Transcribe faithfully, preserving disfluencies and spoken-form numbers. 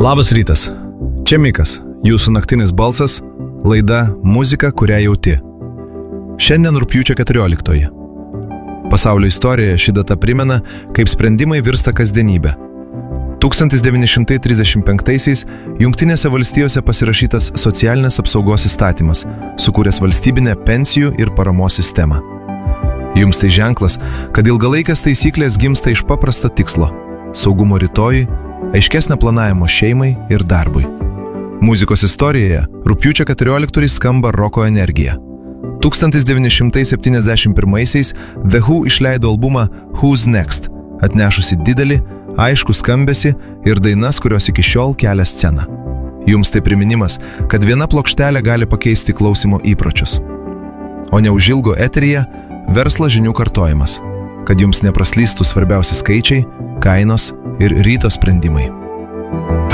Labas rytas. Čia Mikas, jūsų naktinis balsas, laida Muzika, kurią jauti. Šiandien rugpjūčio keturioliktoji. Pasaulio istorijoje ši data primena, kaip sprendimai virsta kasdienybė. tūkstantis devyni šimtai trisdešimt penktaisiais Jungtinėse valstijose pasirašytas socialinės apsaugos įstatymas, sukūręs valstybinę pensijų ir paramos sistemą. Jums tai ženklas, kad ilgalaikės taisyklės gimsta iš paprasto tikslo – saugumo rytojui, aiškesnio planavimo šeimai ir darbui. Muzikos istorijoje rugpjūčio keturioliktoji skamba roko energija. tūkstantis devyni šimtai septyniasdešimt pirmaisiais The Who išleido albumą Who's Next, atnešusi didelį, aišku skambesį ir dainas, kurios iki šiol kelia sceną. Jums tai priminimas, kad viena plokštelė gali pakeisti klausymo įpročius. O neužilgo eteryje verslo žinių kartojimas, kad jums nepraslystų svarbiausi skaičiai, kainos ir ryto sprendimai.